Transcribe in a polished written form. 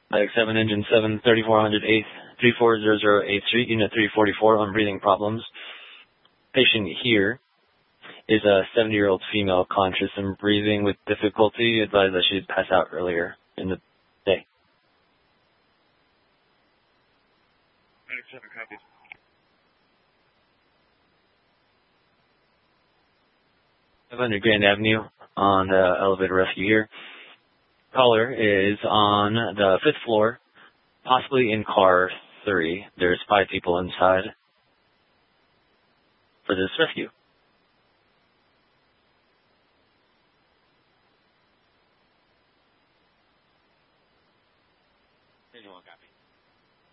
Medic 7, engine 7, 3400 8th, 3400 8th Street, unit 344 on breathing problems. Patient here is a 70-year-old female conscious and breathing with difficulty. Advised that she had passed out earlier in the day. Medic 7 copies. 500 Grand Avenue on the elevator rescue here. Caller is on the 5th floor, possibly in car 3. There's 5 people inside for this rescue.